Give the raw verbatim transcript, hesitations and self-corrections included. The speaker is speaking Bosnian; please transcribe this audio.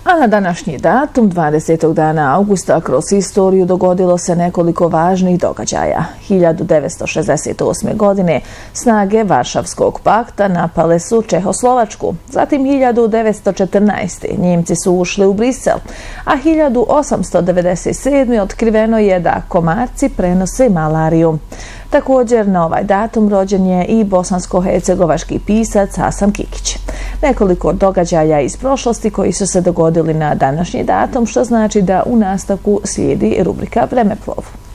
A na današnji datum, dvadesetog dana augusta, kroz istoriju dogodilo se nekoliko važnih događaja. hiljadu devetsto šezdeset osme. godine snage Varšavskog pakta napale su Čehoslovačku. Zatim hiljadu devetsto četrnaeste. Njemci su ušli u Brisel, a hiljadu osamsto devedeset sedme. otkriveno je da komarci prenose malariju. Također na ovaj datum rođen je i bosansko-hercegovački pisac Hasan Kikić. Nekoliko događaja iz prošlosti koji su se dogodili na današnji datum, što znači da u nastavku slijedi rubrika Vremeplov.